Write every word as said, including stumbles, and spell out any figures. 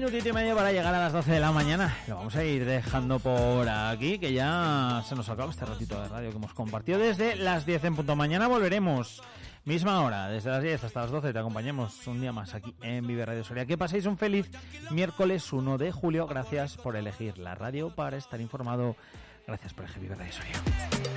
minutito y medio para llegar a las doce de la mañana. Lo vamos a ir dejando por aquí, que ya se nos acaba este ratito de radio que hemos compartido desde las diez en punto. Mañana volveremos, misma hora, desde las diez hasta las doce. Te acompañamos un día más aquí en Vive Radio Soria. Que paséis un feliz miércoles uno de julio. Gracias por elegir la radio para estar informado. Gracias por elegir Vive Radio Soria.